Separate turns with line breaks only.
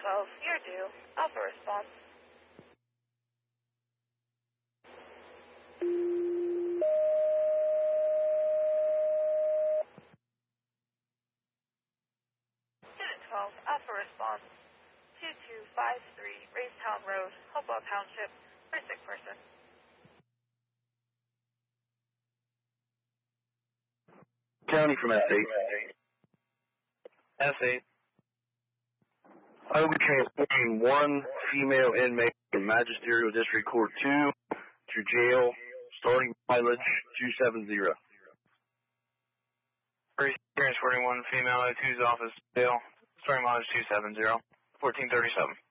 12, you're due. Alpha response. Unit 12, Alpha response. 2253 Raystown Road, Hopewell Township, for a sick person.
County from S8.
S8.
I will be transporting one female inmate from Magisterial District Court 2 to jail, starting mileage 270.
Transporting one female at 2's office, jail, starting mileage 270, 1437.